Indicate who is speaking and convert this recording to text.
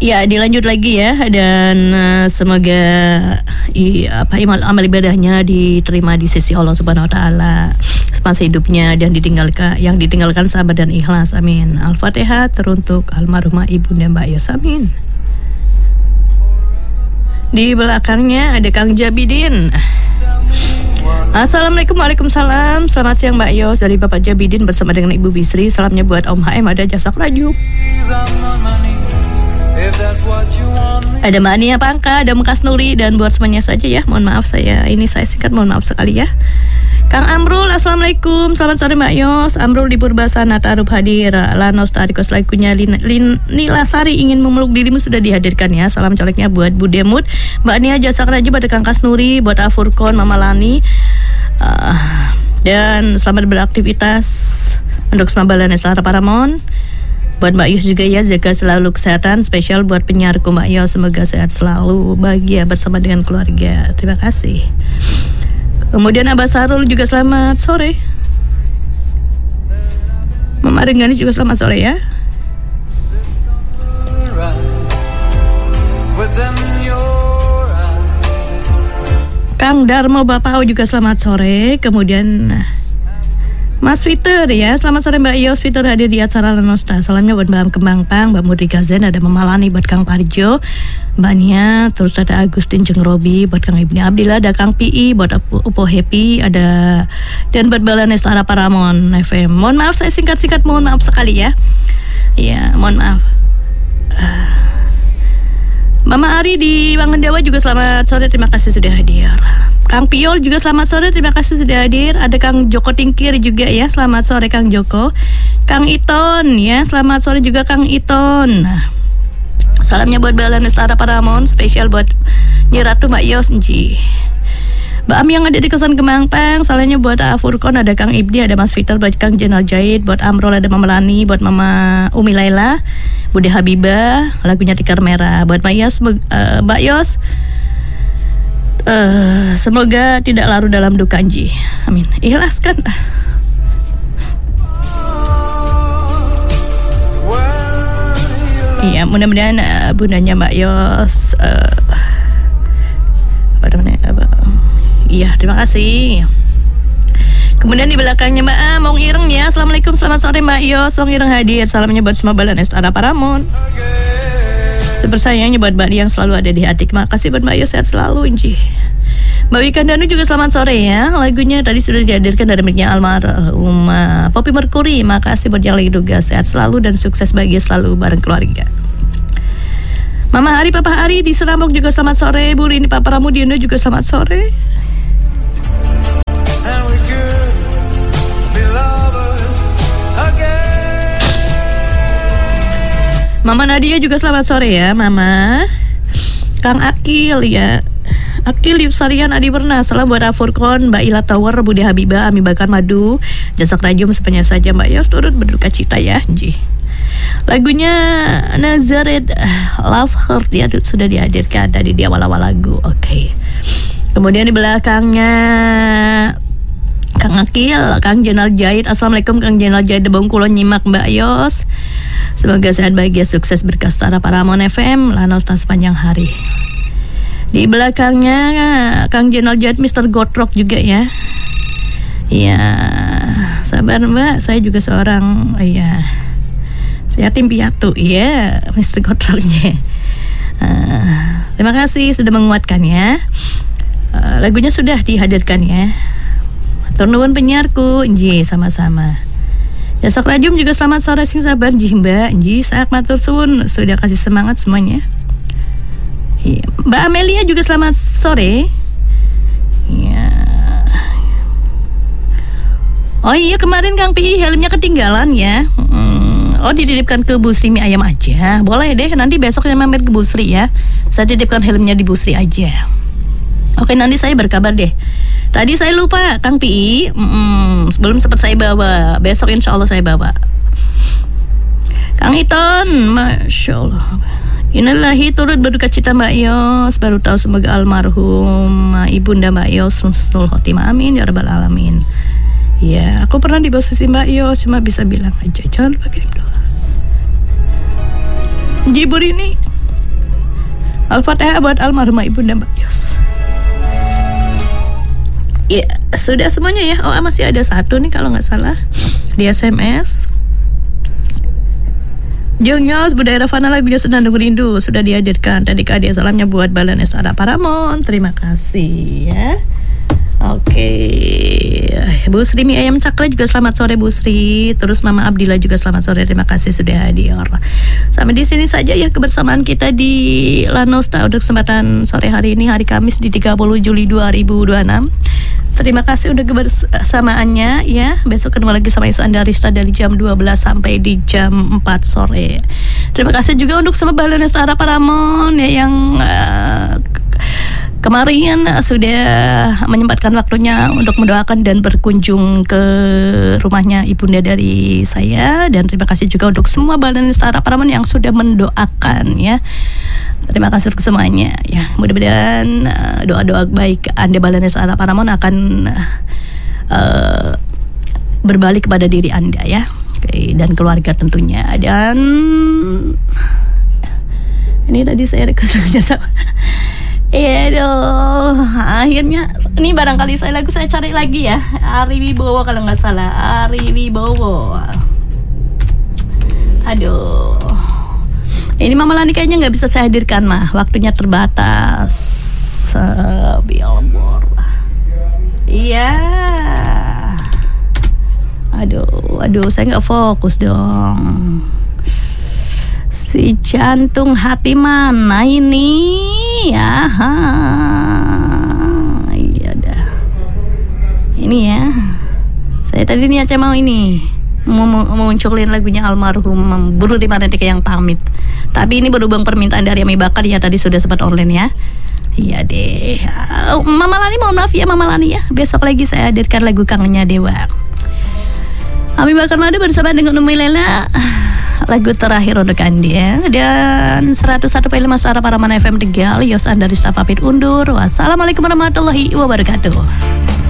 Speaker 1: Ya, dilanjut lagi ya, dan semoga amal ibadahnya diterima di sisi Allah Subhanahu Wa Taala semasa hidupnya, dan yang ditinggalkan sabar dan ikhlas. Amin. Al-Fatihah teruntuk almarhumah ibunda Mbak Yos. Amin. Di belakangnya ada Kang Jabidin. Assalamualaikum. Waalaikumsalam. Selamat siang Mbak Yos, dari Bapak Jabidin bersama dengan Ibu Bisri. Salamnya buat Om HM, ada Jasak Raju, ada Mbak Ania Pangka, ada Mekas Nuri, dan buat semuanya saja ya. Mohon maaf saya singkat, mohon maaf sekali ya. Kang Amrul, Assalamualaikum. Selamat sore Mbak Yos. Amrul di Purbasana Tarup hadir. Lanos tarikos lagunya Nila Sari ingin memeluk dirimu sudah dihadirkan ya. Salam coleknya buat Bu Demut, Mbak Nia Jasak Raja, pada Kang Kasnuri, buat Afurkon, Mama Lani, dan selamat beraktivitas untuk Semabalanes Lara Paramon. Buat Mbak Yus juga ya, jaga selalu kesehatan. Spesial buat penyiarku Mbak Yus, semoga sehat selalu, bahagia bersama dengan keluarga. Terima kasih. Kemudian Abah Sarul juga selamat sore. Mama Renggani juga selamat sore ya. Kang Darmo Bapau juga selamat sore. Kemudian Mas Fitur ya, selamat sore Mbak Yos. Fitur hadir di acara Lenosta. Salamnya buat Mbak Kembang Pang, Mbak Mudri Kazen, ada Mama Lani, buat Kang Parjo, Mbak Nia, terus ada Agustin Jeng Robi, buat Kang Ibni Abdillah, ada Kang PI, buat Upo Happy, ada, dan buat Balanes Lara Paramon FM. Mohon maaf saya singkat-singkat, mohon maaf sekali ya. Iya, mohon maaf. Mama Ari di Wangendawa juga selamat sore, terima kasih sudah hadir. Kang Piol juga selamat sore, terima kasih sudah hadir. Ada Kang Joko Tingkir juga ya, selamat sore Kang Joko. Kang Iton ya, selamat sore juga Kang Iton. Salamnya buat Balanes Lara Paramon, spesial buat Nyiratu Mbak Yos Nji. Mbak Am yang ada di Kesan Kemang Pang, salamnya buat Afurkon, ada Kang Ibdi, ada Mas Fitar, buat Kang Jenal Jahid, buat Amrol, ada Mama Lani, buat Mama Umi Laila, Bude Habibah, lagunya Tikar Merah. Buat Mbak Yos, semoga tidak larut dalam duka Nji. Amin. Ikhlaskan. Iya, mudah-mudahan bundanya Mbak Yos iya, terima kasih. Kemudian di belakangnya Mbak Wong Ireng ya. Assalamualaikum, selamat sore Mbak Yos. Wong Ireng hadir, salamnya buat semua Balanes Lara Paramon. Sebersayangnya buat Mbak yang selalu ada di hati. Terima kasih buat Mbak Yos, sehat selalu Nji. Mbak Wikandanu juga selamat sore ya. Lagunya tadi sudah dihadirkan dari miliknya almarhum Poppy Mercury. Makasih buat yang lagi tugas, sehat selalu dan sukses bahagia selalu bareng keluarga. Mama Ari, Papa Ari di Serambok juga selamat sore. Bu Rini, Papa Ramudiono juga selamat sore. Mama Nadia juga selamat sore ya Mama. Kang Akil ya, Akil Lipsarian Adi Berna, salam buat Afurkon, Mbak Ila Tower, Bude Habibah, Ami Bakar Madu, Jasak Rajum, sepenuhnya saja Mbak Yos turut berduka cita ya Nji. Lagunya Nazareth Love Heart ya, sudah dihadirkan tadi di awal-awal lagu. Oke. Kemudian di belakangnya Kang Akil, Kang Jenal Jahid. Assalamualaikum Kang Jenal Jahid, Bengkulo nyimak Mbak Yos. Semoga sehat bahagia sukses berkas Lara Paramon FM Lanosta sepanjang hari. Di belakangnya Kang Jenal Jahid, Mr. Godrock juga ya. Iya, sabar Mbak, saya juga seorang saya tim piatu ya, Mr. Godrocknya. Terima kasih sudah menguatkan ya. Lagunya sudah dihadirkan ya. Matur nuwun penyiarku, Nji, sama-sama. Jasak Rajum juga selamat sore, sing sabar Nji Mbak. Nji sak matur suwun sudah kasih semangat semuanya. Mbak Amelia juga selamat sore. Ya. Oh iya, kemarin Kang PI helmnya ketinggalan ya. Oh, dititipkan ke Bu Sri mie ayam aja. Boleh deh, nanti besok saya mampir ke Bu Sri ya. Saya titipkan helmnya di Bu Sri aja. Oke, nanti saya berkabar deh. Tadi saya lupa Kang PI, sebelum sempat saya bawa. Besok insya Allah saya bawa. Kang Iton, Masya Allah. Innalillahi turut berduka cita Mbak Yos. Baru tahu, semoga almarhum ibunda Mbak Yos husnul khotimah, amin ya rabbal alamin. Ya, aku pernah di posisi Mbak Yos, cuma bisa bilang aja jangan lupa kirim doa. Jibur ini Al-Fatihah buat almarhumah Ibunda Mbak Yos. Ya, sudah semuanya ya. Oh, masih ada satu nih kalau nggak salah di SMS. Jongnyos, Budaya Ravana lagunya Senandung Rindu sudah dihadirkan. Tadi Kak Dia salamnya buat Balan Estara Paramon. Terima kasih ya. Oke, Bu Sri Mi Ayam Cakra juga selamat sore Bu Sri. Terus Mama Abdillah juga selamat sore. Terima kasih sudah hadir. Sampai di sini saja ya kebersamaan kita di Lanosta untuk kesempatan sore hari ini, hari Kamis di 30 Juli 2026. Terima kasih udah kebersamaannya ya. Besok ketemu lagi sama Isu Andarista dari jam 12 sampai di jam 4 sore. Terima kasih juga untuk semua Balan Estara Paramon ya yang kemarin sudah menyempatkan waktunya untuk mendoakan dan berkunjung ke rumahnya ibunda dari saya. Dan terima kasih juga untuk semua Balan Estara Paramon yang sudah mendoakan ya. Terima kasih untuk semuanya ya. Mudah-mudahan doa-doa baik Anda Balan Estara Paramon akan berbalik kepada diri Anda ya. Oke, dan keluarga tentunya. Dan ini tadi saya requestnya sama. Aduh, akhirnya ini barangkali lagu saya cari lagi ya. Ari Wibowo kalau nggak salah. Ari Wibowo. Aduh, ini Mama Lani kayaknya nggak bisa saya hadirkan mah. Waktunya terbatas. Billboard. Iya. Aduh, saya nggak fokus dong. Si jantung hati mana ini ya? Iya dah. Ini ya. Saya tadi niatnya mau ini mau munculin lagunya almarhum Buru Dimarantika yang pamit. Tapi ini berhubung permintaan dari Ami Bakar ya, tadi sudah sempat online ya. Iya deh. Mama Lani mohon maaf ya Mama Lani ya. Besok lagi saya hadirkan lagu Kangennya Dewa. Ami Bakar Madu bersama dengan Umi Lela. Lagu terakhir untuk Anda. Dan 101.5 Suara Paramon FM Tegal. Yos Andarista pamit undur. Wassalamualaikum warahmatullahi wabarakatuh.